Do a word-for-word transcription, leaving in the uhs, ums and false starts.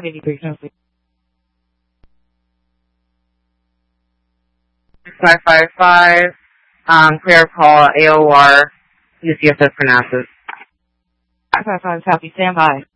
five eighty-three, Tennessee. five five five, um, clear call, A O R, U C S S for N A S A. five five five, copy, stand by.